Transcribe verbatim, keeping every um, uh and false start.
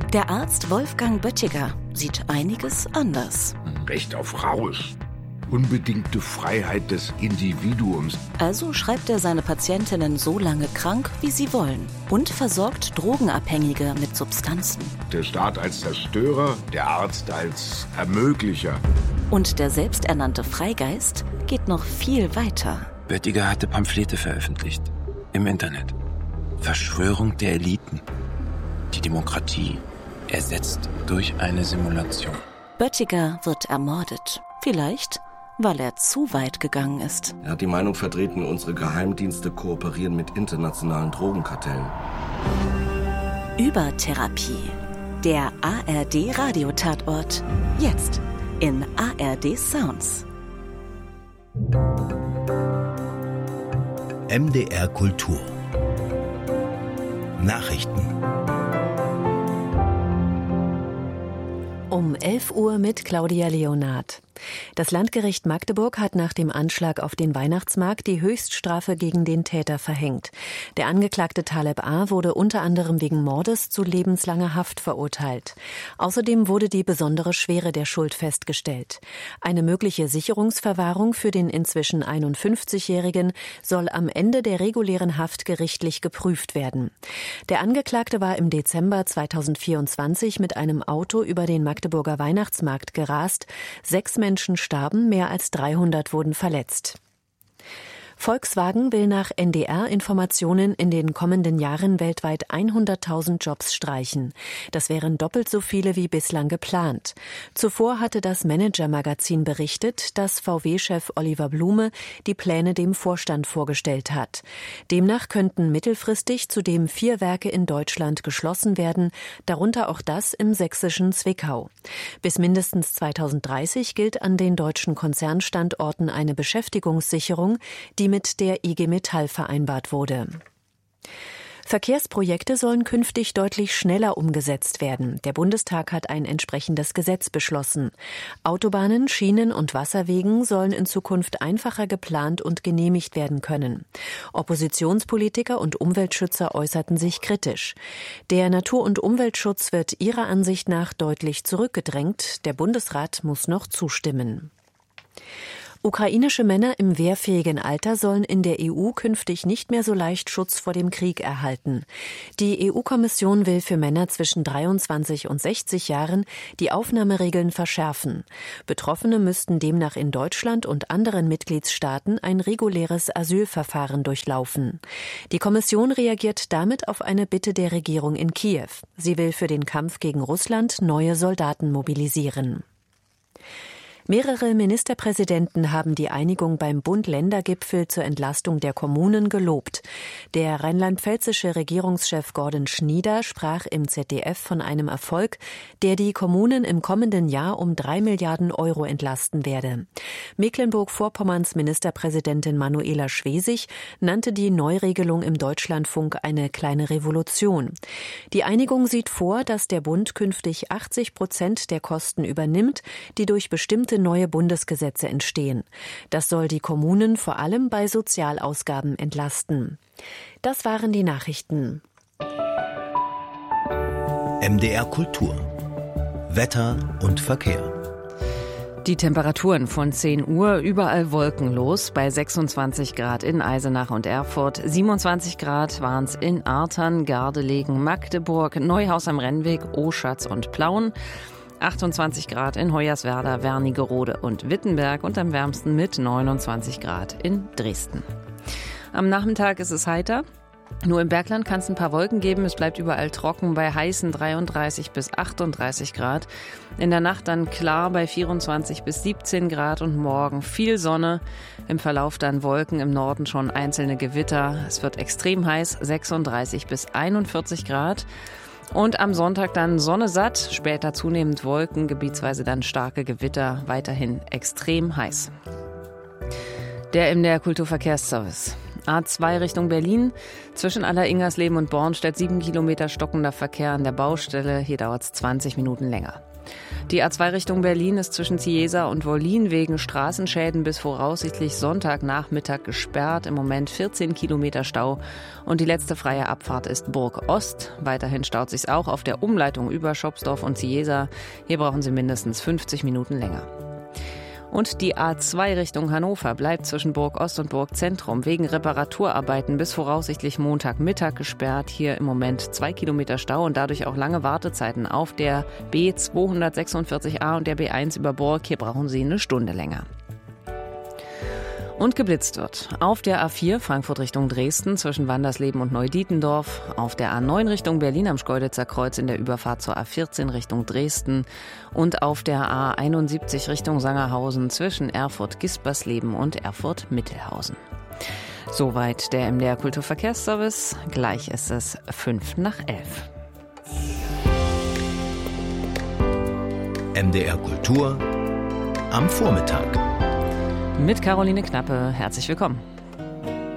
Der Arzt Wolfgang Böttiger sieht einiges anders. Recht auf Rausch. Unbedingte Freiheit des Individuums. Also schreibt er seine Patientinnen so lange krank, wie sie wollen. Und versorgt Drogenabhängige mit Substanzen. Der Staat als Zerstörer, der Arzt als Ermöglicher. Und der selbsternannte Freigeist geht noch viel weiter. Böttiger hatte Pamphlete veröffentlicht. Im Internet. Verschwörung der Eliten. Die Demokratie ersetzt durch eine Simulation. Böttiger wird ermordet. Vielleicht, weil er zu weit gegangen ist. Er hat die Meinung vertreten, unsere Geheimdienste kooperieren mit internationalen Drogenkartellen. Übertherapie. Der A R D-Radiotatort. Jetzt in A R D Sounds. M D R Kultur. Nachrichten. Um elf Uhr mit Claudia Leonard. Das Landgericht Magdeburg hat nach dem Anschlag auf den Weihnachtsmarkt die Höchststrafe gegen den Täter verhängt. Der Angeklagte Taleb A. wurde unter anderem wegen Mordes zu lebenslanger Haft verurteilt. Außerdem wurde die besondere Schwere der Schuld festgestellt. Eine mögliche Sicherungsverwahrung für den inzwischen einundfünfzigjährigen soll am Ende der regulären Haft gerichtlich geprüft werden. Der Angeklagte war im Dezember zweitausendvierundzwanzig mit einem Auto über den Magdeburger Weihnachtsmarkt gerast. Sechs Menschen starben, mehr als dreihundert wurden verletzt. Volkswagen will nach N D R-Informationen in den kommenden Jahren weltweit hunderttausend Jobs streichen. Das wären doppelt so viele wie bislang geplant. Zuvor hatte das Manager-Magazin berichtet, dass V W-Chef Oliver Blume die Pläne dem Vorstand vorgestellt hat. Demnach könnten mittelfristig zudem vier Werke in Deutschland geschlossen werden, darunter auch das im sächsischen Zwickau. Bis mindestens zweitausenddreißig gilt an den deutschen Konzernstandorten eine Beschäftigungssicherung, die mit der I G Metall vereinbart wurde. Verkehrsprojekte sollen künftig deutlich schneller umgesetzt werden. Der Bundestag hat ein entsprechendes Gesetz beschlossen. Autobahnen, Schienen und Wasserwegen sollen in Zukunft einfacher geplant und genehmigt werden können. Oppositionspolitiker und Umweltschützer äußerten sich kritisch. Der Natur- und Umweltschutz wird ihrer Ansicht nach deutlich zurückgedrängt. Der Bundesrat muss noch zustimmen. Ukrainische Männer im wehrfähigen Alter sollen in der E U künftig nicht mehr so leicht Schutz vor dem Krieg erhalten. Die E U-Kommission will für Männer zwischen dreiundzwanzig und sechzig Jahren die Aufnahmeregeln verschärfen. Betroffene müssten demnach in Deutschland und anderen Mitgliedstaaten ein reguläres Asylverfahren durchlaufen. Die Kommission reagiert damit auf eine Bitte der Regierung in Kiew. Sie will für den Kampf gegen Russland neue Soldaten mobilisieren. Mehrere Ministerpräsidenten haben die Einigung beim Bund-Länder-Gipfel zur Entlastung der Kommunen gelobt. Der rheinland-pfälzische Regierungschef Gordon Schnieder sprach im Z D F von einem Erfolg, der die Kommunen im kommenden Jahr um drei Milliarden Euro entlasten werde. Mecklenburg-Vorpommerns Ministerpräsidentin Manuela Schwesig nannte die Neuregelung im Deutschlandfunk eine kleine Revolution. Die Einigung sieht vor, dass der Bund künftig achtzig Prozent der Kosten übernimmt, die durch bestimmte neue Bundesgesetze entstehen. Das soll die Kommunen vor allem bei Sozialausgaben entlasten. Das waren die Nachrichten. M D R Kultur. Wetter und Verkehr. Die Temperaturen von zehn Uhr überall wolkenlos, bei sechsundzwanzig Grad in Eisenach und Erfurt, siebenundzwanzig Grad waren es in Artern, Gardelegen, Magdeburg, Neuhaus am Rennweg, Oschatz und Plauen, achtundzwanzig Grad in Hoyerswerda, Wernigerode und Wittenberg und am wärmsten mit neunundzwanzig Grad in Dresden. Am Nachmittag ist es heiter. Nur im Bergland kann es ein paar Wolken geben. Es bleibt überall trocken bei heißen dreiunddreißig bis achtunddreißig Grad. In der Nacht dann klar bei vierundzwanzig bis siebzehn Grad und morgen viel Sonne. Im Verlauf dann Wolken, im Norden schon einzelne Gewitter. Es wird extrem heiß, sechsunddreißig bis einundvierzig Grad. Und am Sonntag dann Sonne satt, später zunehmend Wolken, gebietsweise dann starke Gewitter, weiterhin extrem heiß. Der M D R Kulturverkehrsservice. A zwei Richtung Berlin, zwischen Aller-Ingersleben und Bornstedt sieben Kilometer stockender Verkehr an der Baustelle. Hier dauert es zwanzig Minuten länger. Die A zwei Richtung Berlin ist zwischen Cieza und Wollin wegen Straßenschäden bis voraussichtlich Sonntagnachmittag gesperrt. Im Moment vierzehn Kilometer Stau. Und die letzte freie Abfahrt ist Burg Ost. Weiterhin staut sich's auch auf der Umleitung über Schopsdorf und Cieza. Hier brauchen Sie mindestens fünfzig Minuten länger. Und die A zwei Richtung Hannover bleibt zwischen Burg Ost und Burg Zentrum wegen Reparaturarbeiten bis voraussichtlich Montagmittag gesperrt. Hier im Moment zwei Kilometer Stau und dadurch auch lange Wartezeiten auf der B zweihundertsechsundvierzig a und der B eins über Bork. Hier brauchen Sie eine Stunde länger. Und geblitzt wird auf der A vier Frankfurt Richtung Dresden zwischen Wandersleben und Neudietendorf, auf der A neun Richtung Berlin am Schkeuditzer Kreuz in der Überfahrt zur A vierzehn Richtung Dresden und auf der A einundsiebzig Richtung Sangerhausen zwischen Erfurt-Gispersleben und Erfurt-Mittelhausen. Soweit der M D R Kulturverkehrsservice. Gleich ist es fünf nach elf. M D R Kultur am Vormittag. Mit Caroline Knappe. Herzlich willkommen.